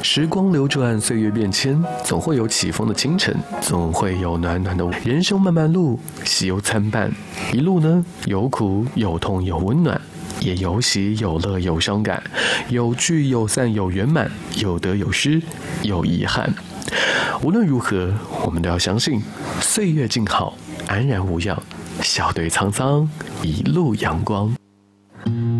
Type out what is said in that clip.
时光流转，岁月变迁，总会有起风的清晨，总会有暖暖的人生漫漫路，喜忧参半，一路呢有苦有痛有温暖，也有喜有乐有伤感，有聚有散有圆满，有得有失有遗憾。无论如何，我们都要相信岁月静好，安然无恙，笑对沧桑，一路阳光。